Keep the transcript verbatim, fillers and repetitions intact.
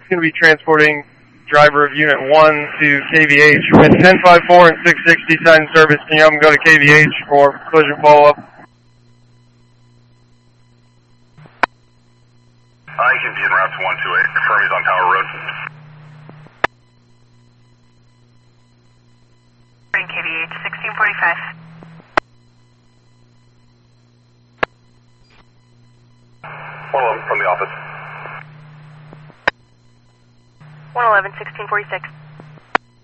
going to be transporting driver of Unit one to K V H. With ten five four and six sixty sign service, can you help them go to K V H for collision follow-up? I can be in route to one two eight. Confirm he's on Tower Road. K V H, sixteen forty-five. one eleven from the office. one eleven, sixteen forty-six.